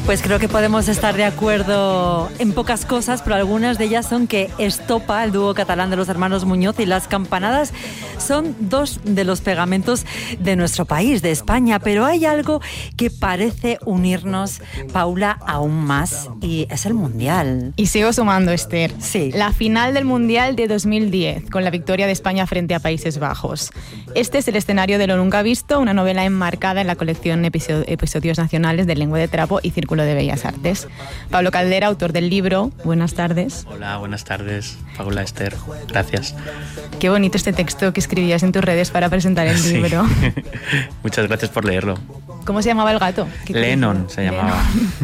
Pues creo que podemos estar de acuerdo en pocas cosas, pero algunas de ellas son que Estopa, el dúo catalán de los hermanos Muñoz, y Las Campanadas son dos de los pegamentos de nuestro país, de España, pero hay algo que parece unirnos, Paula, aún más, y es el Mundial. Y sigo sumando, Esther. Sí. La final del Mundial de 2010, con la victoria de España frente a Países Bajos. Este es el escenario de Lo Nunca Visto, una novela enmarcada en la colección Episodios Nacionales de Lengua de Trapo y Círculo de Bellas Artes. Pablo Caldera, autor del libro. Buenas tardes. Hola, buenas tardes, Paula, Esther. Gracias. Qué bonito este texto que escribías en tus redes para presentar el libro. Muchas gracias por leerlo. ¿Cómo se llamaba el gato? Lennon se llamaba.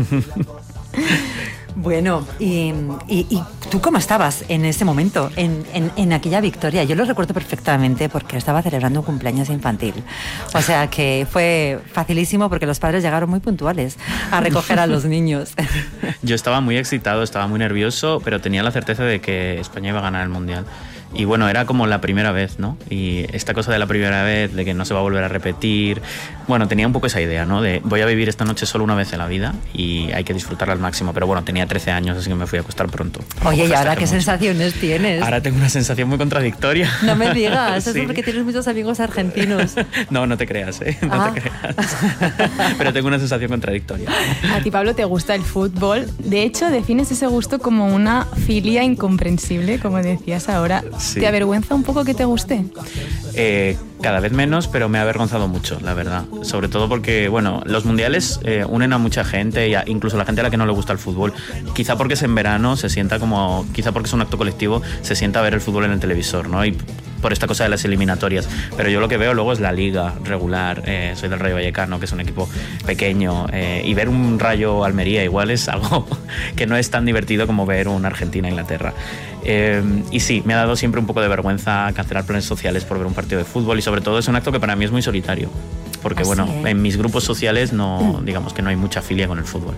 Bueno, y tú cómo estabas en ese momento, en aquella victoria. Yo lo recuerdo perfectamente porque estaba celebrando un cumpleaños infantil. O sea que fue facilísimo porque los padres llegaron muy puntuales a recoger a los niños. Yo estaba muy excitado, estaba muy nervioso, pero tenía la certeza de que España iba a ganar el Mundial. Y bueno, era como la primera vez, ¿no? Y esta cosa de la primera vez, de que no se va a volver a repetir, bueno, tenía un poco esa idea, ¿no? De voy a vivir esta noche solo una vez en la vida y hay que disfrutarla al máximo. Pero bueno, tenía 13 años, así que me fui a acostar pronto. Oye, ¿y ahora qué sensaciones tienes? Ahora tengo una sensación muy contradictoria. No me digas, Sí. eso porque tienes muchos amigos argentinos. No te creas, ¿eh? No te creas. Pero tengo una sensación contradictoria. A ti, Pablo, te gusta el fútbol. De hecho, defines ese gusto como una filia incomprensible, como decías ahora. Sí. ¿Te avergüenza un poco que te guste? Cada vez menos, pero me ha avergonzado mucho, la verdad. Sobre todo porque, bueno, los mundiales unen a mucha gente, y incluso a la gente a la que no le gusta el fútbol. Quizá porque es en verano, se sienta como... Quizá porque es un acto colectivo, se sienta a ver el fútbol en el televisor, ¿no? Y por esta cosa de las eliminatorias. Pero yo lo que veo luego es la liga regular. Soy del Rayo Vallecano, que es un equipo pequeño. Y ver un Rayo Almería igual es algo que no es tan divertido como ver un Argentina-Inglaterra. Y sí, me ha dado siempre un poco de vergüenza cancelar planes sociales por ver un partido de fútbol, y sobre todo es un acto que para mí es muy solitario, porque bueno, en mis grupos sociales no, digamos que no hay mucha filia con el fútbol.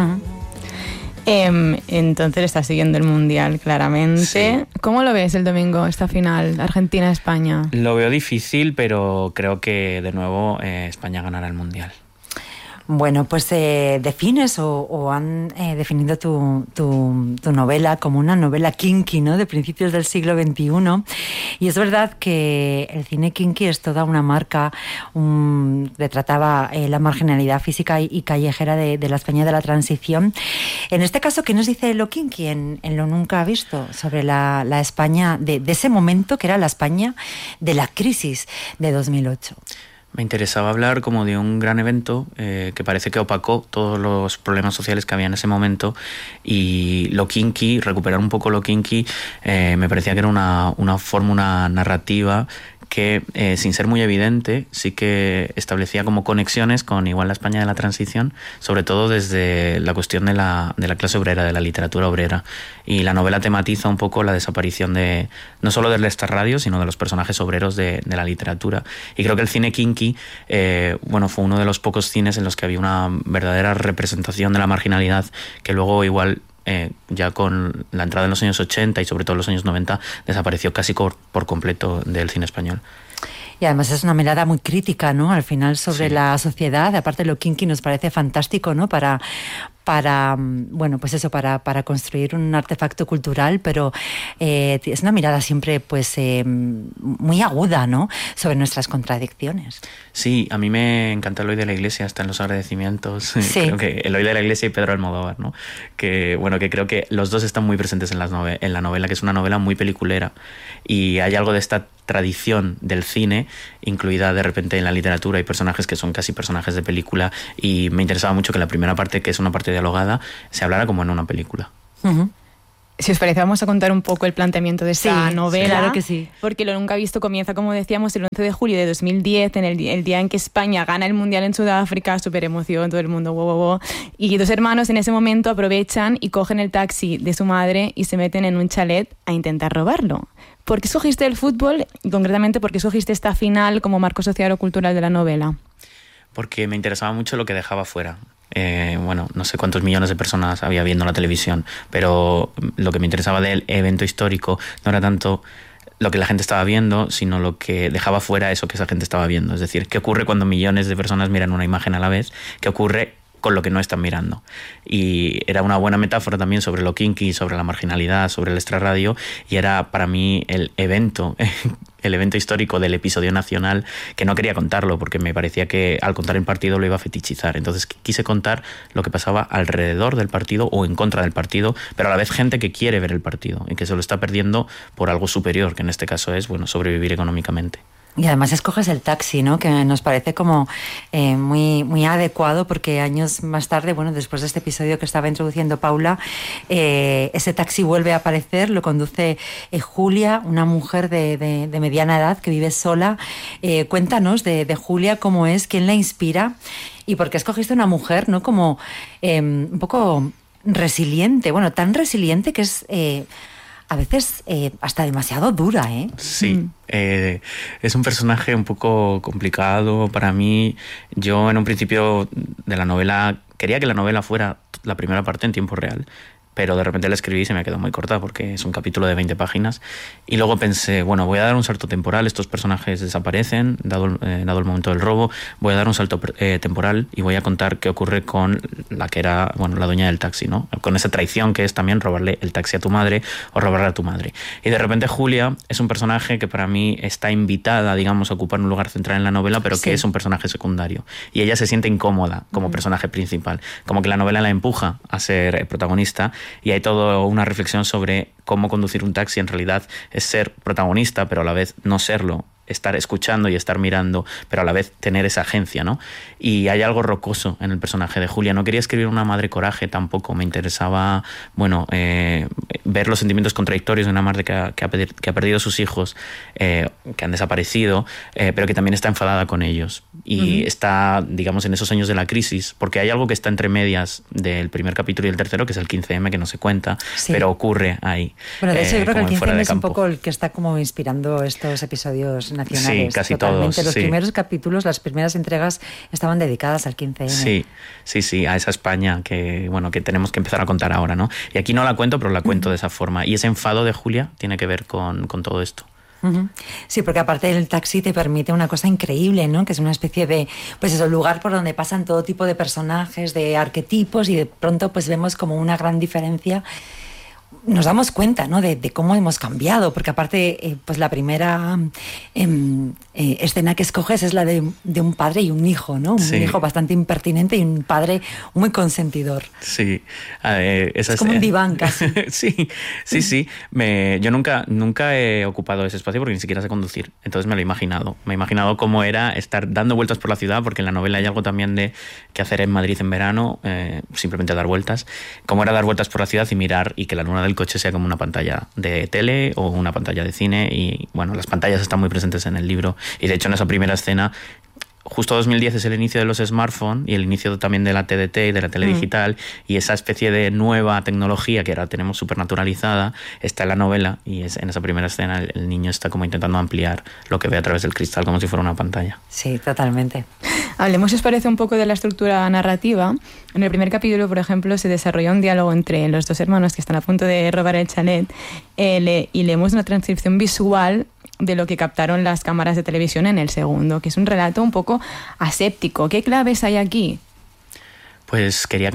Entonces estás siguiendo el Mundial, claramente. Sí. ¿Cómo lo ves el domingo, esta final, Argentina-España? Lo veo difícil, pero creo que de nuevo España ganará el Mundial. Bueno, pues defines o han definido tu novela como una novela kinky, ¿no? De principios del siglo XXI. Y es verdad que el cine kinky es toda una marca, retrataba la marginalidad física y callejera de la España de la transición. En este caso, ¿qué nos dice lo kinky en Lo Nunca Visto sobre la España de ese momento, que era la España de la crisis de 2008? Me interesaba hablar como de un gran evento que parece que opacó todos los problemas sociales que había en ese momento, y lo kinky, recuperar un poco lo kinky, me parecía que era una fórmula narrativa que, sin ser muy evidente, sí que establecía como conexiones con igual la España de la transición, sobre todo desde la cuestión de la clase obrera, de la literatura obrera. Y la novela tematiza un poco la desaparición de no solo de esta radio, sino de los personajes obreros de la literatura. Y creo que el cine kinky, fue uno de los pocos cines en los que había una verdadera representación de la marginalidad, que luego igual... ya con la entrada en los años 80 y sobre todo en los años 90 desapareció casi por completo del cine español. Y además es una mirada muy crítica, ¿no? Al final sobre la sociedad. Aparte, lo kinky nos parece fantástico, ¿no? Para construir un artefacto cultural, pero es una mirada siempre muy aguda, ¿no? Sobre nuestras contradicciones. Sí, a mí me encanta Eloy de la Iglesia, hasta en los agradecimientos. Sí. Creo que Eloy de la Iglesia y Pedro Almodóvar, ¿no? Que creo que los dos están muy presentes en la novela, que es una novela muy peliculera, y hay algo de esta tradición del cine incluida de repente en la literatura. Hay personajes que son casi personajes de película, y me interesaba mucho que la primera parte, que es una parte dialogada, se hablara como en una película. Uh-huh. Si os parece, vamos a contar un poco el planteamiento de esta novela. Claro que sí. Porque Lo Nunca Visto comienza, como decíamos, el 11 de julio de 2010, en el día en que España gana el Mundial en Sudáfrica, súper emoción, todo el mundo, wow. Y dos hermanos en ese momento aprovechan y cogen el taxi de su madre y se meten en un chalet a intentar robarlo. ¿Por qué escogiste el fútbol y concretamente por qué escogiste esta final como marco social o cultural de la novela? Porque me interesaba mucho lo que dejaba fuera. No sé cuántos millones de personas había viendo la televisión, pero lo que me interesaba del evento histórico no era tanto lo que la gente estaba viendo, sino lo que dejaba fuera eso que esa gente estaba viendo. Es decir, ¿qué ocurre cuando millones de personas miran una imagen a la vez? ¿Qué ocurre con lo que no están mirando. Y era una buena metáfora también sobre lo kinky, sobre la marginalidad, sobre el extrarradio, y era para mí el evento histórico del episodio nacional, que no quería contarlo porque me parecía que al contar el partido lo iba a fetichizar. Entonces quise contar lo que pasaba alrededor del partido o en contra del partido, pero a la vez gente que quiere ver el partido y que se lo está perdiendo por algo superior, que en este caso es, bueno, sobrevivir económicamente. Y además escoges el taxi, ¿no? Que nos parece como muy adecuado, porque años más tarde, bueno, después de este episodio que estaba introduciendo Paula, ese taxi vuelve a aparecer, lo conduce Julia, una mujer de mediana edad que vive sola. Cuéntanos de Julia, cómo es, quién la inspira y por qué escogiste una mujer, ¿no? Como un poco resiliente, bueno, tan resiliente que es... a veces hasta demasiado dura, ¿eh? Sí, es un personaje un poco complicado para mí. Yo en un principio de la novela quería que la novela fuera la primera parte en tiempo real, pero de repente la escribí y se me quedó muy corta porque es un capítulo de 20 páginas. Y luego pensé, bueno, voy a dar un salto temporal, estos personajes desaparecen, dado el momento del robo, voy a dar un salto temporal y voy a contar qué ocurre con la que era, bueno, la dueña del taxi, ¿no? Con esa traición que es también robarle el taxi a tu madre o robarle a tu madre. Y de repente Julia es un personaje que para mí está invitada, digamos, a ocupar un lugar central en la novela, pero que es un personaje secundario. Y ella se siente incómoda como personaje principal, como que la novela la empuja a ser protagonista. Y hay toda una reflexión sobre cómo conducir un taxi en realidad es ser protagonista, pero a la vez no serlo, estar escuchando y estar mirando, pero a la vez tener esa agencia, ¿no? Y hay algo rocoso en el personaje de Julia. No quería escribir una madre coraje tampoco, me interesaba, bueno, ver los sentimientos contradictorios de una madre que ha perdido sus hijos, que han desaparecido, pero que también está enfadada con ellos. Y está, digamos, en esos años de la crisis, porque hay algo que está entre medias del primer capítulo y el tercero, que es el 15M, que no se cuenta, pero ocurre ahí. Bueno, de hecho yo creo que el 15M es un poco el que está como inspirando estos episodios nacionales. Sí, casi totalmente. todos. Los primeros capítulos, las primeras entregas estaban dedicadas al 15M. Sí, a esa España que, bueno, que tenemos que empezar a contar ahora, ¿no? Y aquí no la cuento, pero la cuento de esa forma. Y ese enfado de Julia tiene que ver con todo esto. Sí, porque aparte el taxi te permite una cosa increíble, ¿no? Que es una especie de, pues eso, lugar por donde pasan todo tipo de personajes, de arquetipos, y de pronto pues vemos como una gran diferencia. Nos damos cuenta, ¿no? de cómo hemos cambiado, porque aparte pues la primera escena que escoges es la de un padre y un hijo, ¿no? Un hijo bastante impertinente y un padre muy consentidor. Sí. Es como un diván casi. Sí. Yo nunca he ocupado ese espacio porque ni siquiera sé conducir, entonces me lo he imaginado. Me he imaginado cómo era estar dando vueltas por la ciudad, porque en la novela hay algo también de que hacer en Madrid en verano, simplemente dar vueltas. Cómo era dar vueltas por la ciudad y mirar y que la luna del coche sea como una pantalla de tele o una pantalla de cine. Y bueno, las pantallas están muy presentes en el libro, y de hecho en esa primera escena, justo 2010 es el inicio de los smartphones y el inicio también de la TDT y de la tele digital, y esa especie de nueva tecnología que ahora tenemos supernaturalizada está en la novela, y es en esa primera escena el niño está como intentando ampliar lo que ve a través del cristal como si fuera una pantalla. Sí, totalmente. Hablemos, si os parece, un poco de la estructura narrativa. En el primer capítulo, por ejemplo, se desarrolla un diálogo entre los dos hermanos que están a punto de robar el chalet, y leemos una transcripción visual de lo que captaron las cámaras de televisión en el segundo, que es un relato un poco aséptico. ¿Qué claves hay aquí? Pues quería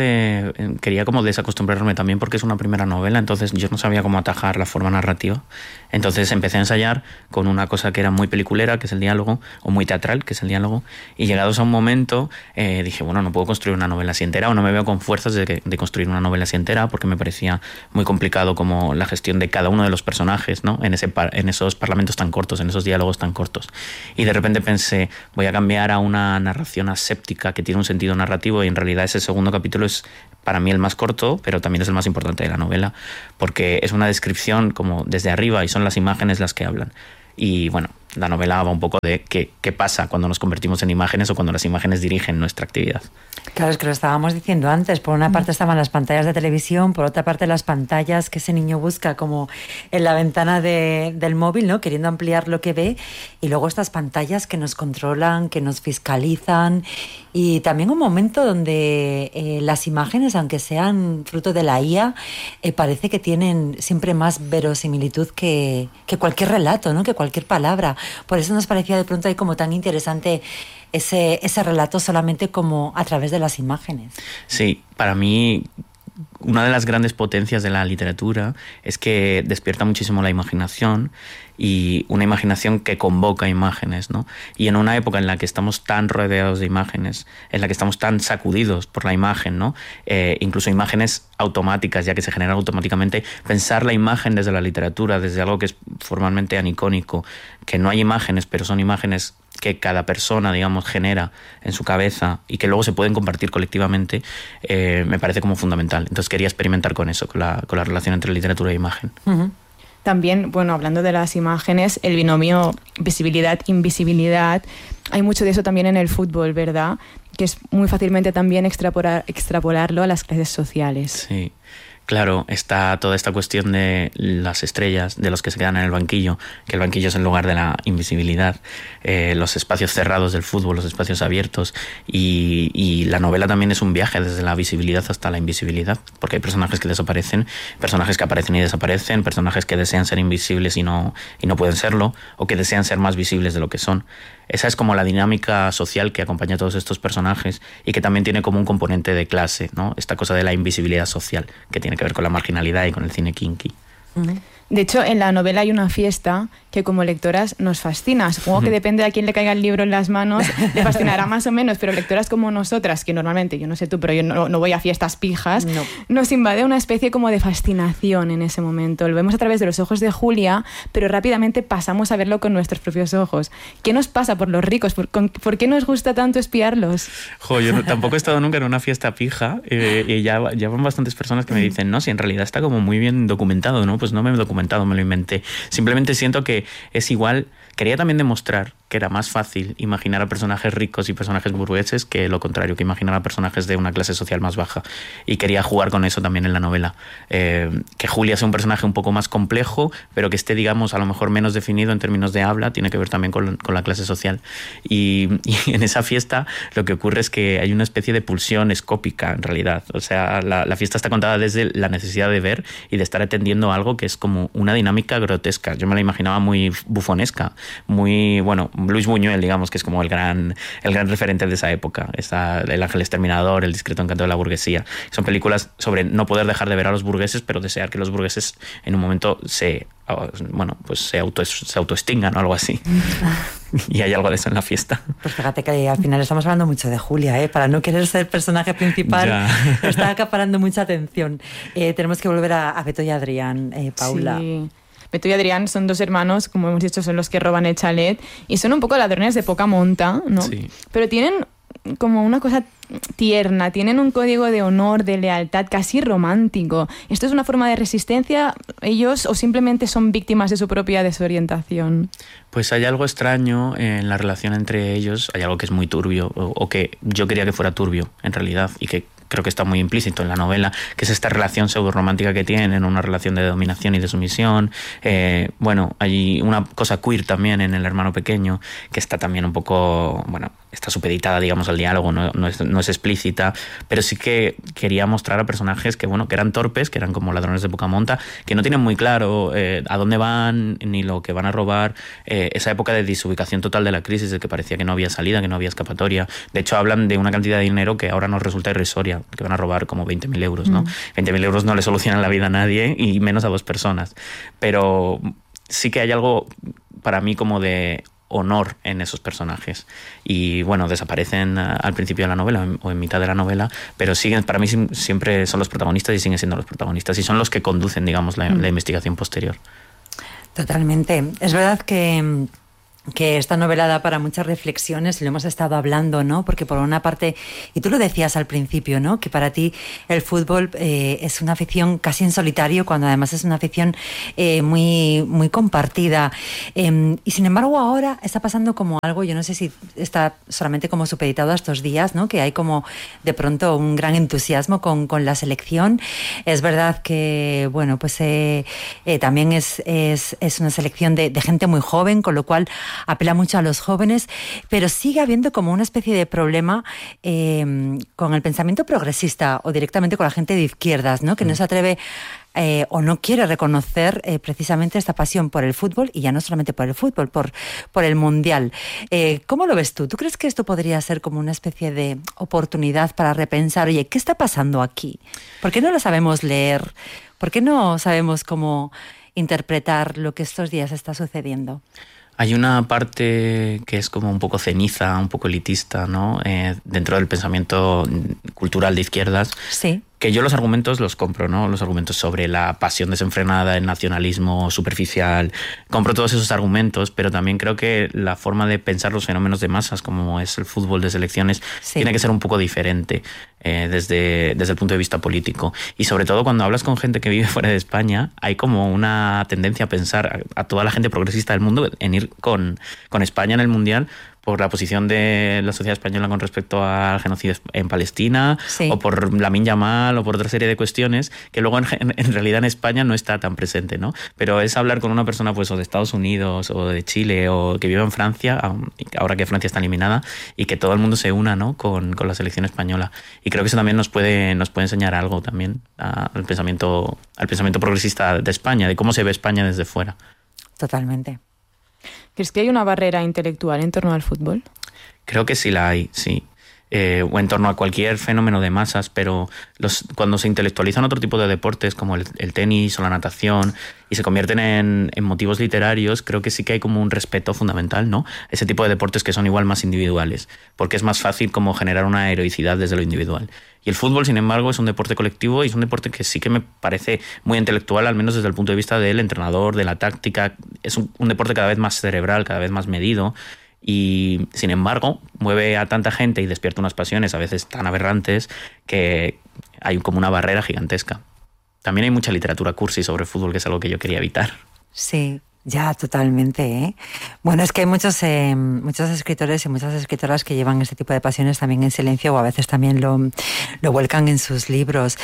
como desacostumbrarme también, porque es una primera novela, entonces yo no sabía cómo atajar la forma narrativa. Entonces empecé a ensayar con una cosa que era muy peliculera, que es el diálogo, o muy teatral, que es el diálogo, y llegados a un momento dije, bueno, no puedo construir una novela así entera, o no me veo con fuerzas de construir una novela así entera, porque me parecía muy complicado como la gestión de cada uno de los personajes, ¿no? En esos parlamentos tan cortos, en esos diálogos tan cortos. Y de repente pensé, voy a cambiar a una narración aséptica que tiene un sentido narrativo, y en realidad ese segundo capítulo es para mí el más corto, pero también es el más importante de la novela, porque es una descripción como desde arriba y son las imágenes las que hablan. Y bueno, la novela va un poco de qué pasa cuando nos convertimos en imágenes o cuando las imágenes dirigen nuestra actividad. Claro, es que lo estábamos diciendo antes. Por una parte estaban las pantallas de televisión, por otra parte las pantallas que ese niño busca como en la ventana del móvil, ¿no? Queriendo ampliar lo que ve, y luego estas pantallas que nos controlan, que nos fiscalizan, y también un momento donde las imágenes, aunque sean fruto de la IA, parece que tienen siempre más verosimilitud que cualquier relato, ¿no? Que cualquier palabra. Por eso nos parecía de pronto ahí como tan interesante ese relato solamente como a través de las imágenes. Sí, para mí una de las grandes potencias de la literatura es que despierta muchísimo la imaginación, y una imaginación que convoca imágenes, ¿no? Y en una época en la que estamos tan rodeados de imágenes, en la que estamos tan sacudidos por la imagen, ¿no? Incluso imágenes automáticas, ya que se generan automáticamente, pensar la imagen desde la literatura, desde algo que es formalmente anicónico, que no hay imágenes, pero son imágenes que cada persona, digamos, genera en su cabeza y que luego se pueden compartir colectivamente, me parece como fundamental. Entonces quería experimentar con eso, con la relación entre literatura e imagen. Uh-huh. También, bueno, hablando de las imágenes, el binomio visibilidad-invisibilidad, hay mucho de eso también en el fútbol, ¿verdad? Que es muy fácilmente también extrapolarlo a las clases sociales. Sí. Claro, está toda esta cuestión de las estrellas, de los que se quedan en el banquillo, que el banquillo es el lugar de la invisibilidad, los espacios cerrados del fútbol, los espacios abiertos, y la novela también es un viaje desde la visibilidad hasta la invisibilidad, porque hay personajes que desaparecen, personajes que aparecen y desaparecen, personajes que desean ser invisibles y no pueden serlo, o que desean ser más visibles de lo que son. Esa es como la dinámica social que acompaña a todos estos personajes y que también tiene como un componente de clase, ¿no? Esta cosa de la invisibilidad social, que tiene que ver con la marginalidad y con el cine kinky. Uh-huh. De hecho, en la novela hay una fiesta que como lectoras nos fascina. Supongo que depende de a quién le caiga el libro en las manos, le fascinará más o menos, pero lectoras como nosotras, que normalmente, yo no sé tú, pero yo no voy a fiestas pijas, no. Nos invade una especie como de fascinación en ese momento. Lo vemos a través de los ojos de Julia, pero rápidamente pasamos a verlo con nuestros propios ojos. ¿Qué nos pasa por los ricos? ¿Por qué nos gusta tanto espiarlos? Yo tampoco he estado nunca en una fiesta pija, y ya van bastantes personas que me dicen, no, si en realidad está como muy bien documentado, ¿no? Pues no me he documentado, me lo inventé. Simplemente siento que es igual. Quería también demostrar que era más fácil imaginar a personajes ricos y personajes burgueses que lo contrario, que imaginar a personajes de una clase social más baja. Y quería jugar con eso también en la novela. Que Julia sea un personaje un poco más complejo, pero que esté, digamos, a lo mejor menos definido en términos de habla, tiene que ver también con la clase social. Y en esa fiesta lo que ocurre es que hay una especie de pulsión escópica, en realidad. O sea, la fiesta está contada desde la necesidad de ver y de estar atendiendo a algo que es como una dinámica grotesca. Yo me la imaginaba muy bufonesca, muy, bueno, Luis Buñuel, digamos, que es como el gran referente de esa época. Está El ángel exterminador, El discreto encanto de la burguesía. Son películas sobre no poder dejar de ver a los burgueses, pero desear que los burgueses en un momento se autoextingan o algo así. Y hay algo de eso en la fiesta. Pues fíjate que al final estamos hablando mucho de Julia, ¿eh? Para no querer ser personaje principal, está acaparando mucha atención. Tenemos que volver a Beto y Adrián, Paula. Sí. Beto y Adrián son dos hermanos, como hemos dicho, son los que roban el chalet y son un poco ladrones de poca monta, ¿no? Sí. Pero tienen como una cosa tierna, tienen un código de honor, de lealtad casi romántico. ¿Esto es una forma de resistencia ellos o simplemente son víctimas de su propia desorientación? Pues hay algo extraño en la relación entre ellos, hay algo que es muy turbio o que yo quería que fuera turbio en realidad y que creo que está muy implícito en la novela, que es esta relación pseudo-romántica que tienen, una relación de dominación y de sumisión. Hay una cosa queer también en El hermano pequeño, que está también un poco, está supeditada, digamos, al diálogo, no es explícita, pero sí que quería mostrar a personajes que eran torpes, que eran como ladrones de poca monta, que no tienen muy claro a dónde van, ni lo que van a robar, esa época de desubicación total de la crisis, de que parecía que no había salida, que no había escapatoria. De hecho, hablan de una cantidad de dinero que ahora nos resulta irrisoria, que van a robar como 20.000 euros, ¿no? 20.000 euros no le solucionan la vida a nadie, y menos a dos personas. Pero sí que hay algo para mí como de honor en esos personajes y desaparecen al principio de la novela o en mitad de la novela, pero para mí siempre son los protagonistas y siguen siendo los protagonistas y son los que conducen, digamos, la investigación posterior. Totalmente. Es verdad que esta novela da para muchas reflexiones, y lo hemos estado hablando, ¿no? Porque por una parte, y tú lo decías al principio, ¿no? Que para ti el fútbol es una afición casi en solitario, cuando además es una afición muy, muy compartida. Y sin embargo ahora está pasando como algo, yo no sé si está solamente como supeditado a estos días, ¿no? Que hay como de pronto un gran entusiasmo con la selección. Es verdad que, también es una selección de gente muy joven, con lo cual apela mucho a los jóvenes, pero sigue habiendo como una especie de problema con el pensamiento progresista o directamente con la gente de izquierdas, ¿no? Que no se atreve o no quiere reconocer precisamente esta pasión por el fútbol, y ya no solamente por el fútbol, por el Mundial. ¿Cómo lo ves tú? ¿Tú crees que esto podría ser como una especie de oportunidad para repensar, oye, ¿qué está pasando aquí? ¿Por qué no lo sabemos leer? ¿Por qué no sabemos cómo interpretar lo que estos días está sucediendo? Hay una parte que es como un poco ceniza, un poco elitista, ¿no? Dentro del pensamiento cultural de izquierdas. Sí. Que yo los argumentos los compro, ¿no? Los argumentos sobre la pasión desenfrenada, el nacionalismo superficial. Compro todos esos argumentos, pero también creo que la forma de pensar los fenómenos de masas, como es el fútbol de selecciones, tiene que ser un poco diferente desde el punto de vista político. Y sobre todo cuando hablas con gente que vive fuera de España, hay como una tendencia a pensar a toda la gente progresista del mundo en ir con España en el Mundial por la posición de la sociedad española con respecto al genocidio en Palestina, o por Lamine Yamal, o por otra serie de cuestiones que luego en realidad en España no está tan presente, ¿no? Pero es hablar con una persona pues o de Estados Unidos o de Chile o que vive en Francia, ahora que Francia está eliminada, y que todo el mundo se una, ¿no? con la selección española. Y creo que eso también nos puede enseñar algo también al pensamiento progresista de España, de cómo se ve España desde fuera. Totalmente. ¿Crees que hay una barrera intelectual en torno al fútbol? Creo que sí la hay, sí. O en torno a cualquier fenómeno de masas, pero cuando se intelectualizan otro tipo de deportes como el tenis o la natación y se convierten en motivos literarios, creo que sí que hay como un respeto fundamental, ¿no? Ese tipo de deportes que son igual más individuales, porque es más fácil como generar una heroicidad desde lo individual. Y el fútbol, sin embargo, es un deporte colectivo y es un deporte que sí que me parece muy intelectual, al menos desde el punto de vista del entrenador, de la táctica. Es un deporte cada vez más cerebral, cada vez más medido. Y, sin embargo, mueve a tanta gente y despierta unas pasiones a veces tan aberrantes que hay como una barrera gigantesca. También hay mucha literatura cursi sobre fútbol, que es algo que yo quería evitar. Sí, ya, totalmente, ¿eh? Bueno, es que hay muchos escritores y muchas escritoras que llevan este tipo de pasiones también en silencio, o a veces también lo vuelcan en sus libros.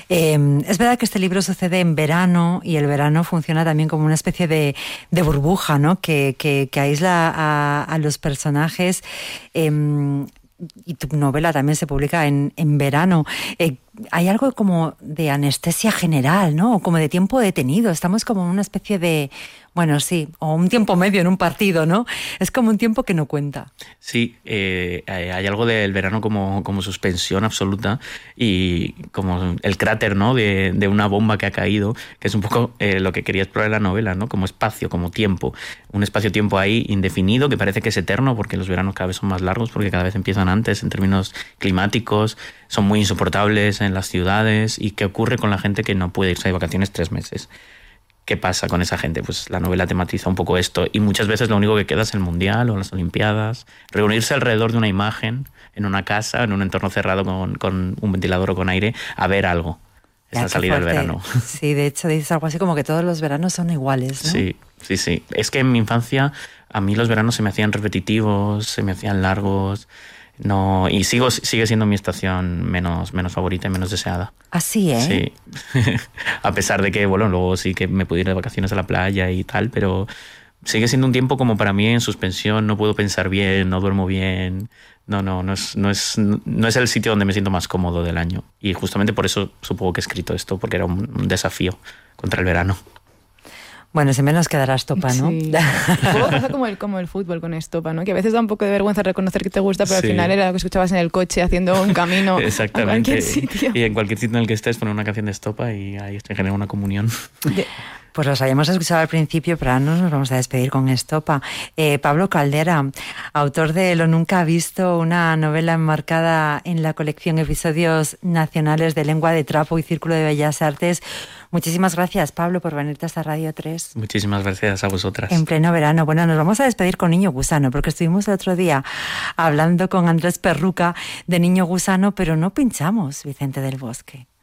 Es verdad que este libro sucede en verano, y el verano funciona también como una especie de burbuja, ¿no? Que aísla a los personajes. Y tu novela también se publica en verano. Hay algo como de anestesia general, ¿no? O como de tiempo detenido. Estamos como en una especie de... Bueno, sí, o un tiempo medio en un partido, ¿no? Es como un tiempo que no cuenta. Sí, hay algo del verano como suspensión absoluta y como el cráter, ¿no? de una bomba que ha caído, que es un poco lo que quería explorar en la novela, ¿no? Como espacio, como tiempo. Un espacio-tiempo ahí indefinido que parece que es eterno, porque los veranos cada vez son más largos, porque cada vez empiezan antes en términos climáticos, son muy insoportables en las ciudades. ¿Y qué ocurre con la gente que no puede irse de vacaciones 3 meses? ¿Qué pasa con esa gente? Pues la novela tematiza un poco esto, y muchas veces lo único que queda es el Mundial o las Olimpiadas, reunirse alrededor de una imagen en una casa, en un entorno cerrado con un ventilador o con aire, a ver algo. Es la salida del verano. Sí, de hecho dices algo así como que todos los veranos son iguales, ¿no? Sí. Es que en mi infancia a mí los veranos se me hacían repetitivos, se me hacían largos. No, y sigue siendo mi estación menos favorita y menos deseada. Así, ¿eh? Sí. A pesar de que, bueno, luego sí que me puedo ir de vacaciones a la playa y tal, pero sigue siendo un tiempo como para mí en suspensión. No puedo pensar bien, no duermo bien. No es el sitio donde me siento más cómodo del año. Y justamente por eso supongo que he escrito esto, porque era un desafío contra el verano. Bueno, siempre nos quedará Estopa, ¿no? Sí. Luego pasa como el fútbol con Estopa, ¿no? Que a veces da un poco de vergüenza reconocer que te gusta, pero al final era lo que escuchabas en el coche haciendo un camino. Exactamente. A cualquier sitio. Y en cualquier sitio en el que estés, poner una canción de Estopa y ahí se genera una comunión. Pues los habíamos escuchado al principio, pero ahora nos vamos a despedir con Estopa. Pablo Caldera, autor de Lo Nunca Visto, una novela enmarcada en la colección Episodios Nacionales de Lengua de Trapo y Círculo de Bellas Artes. Muchísimas gracias, Pablo, por venirte hasta Radio 3. Muchísimas gracias a vosotras. En pleno verano. Bueno, nos vamos a despedir con Niño Gusano, porque estuvimos el otro día hablando con Andrés Perruca de Niño Gusano, pero no pinchamos Vicente del Bosque.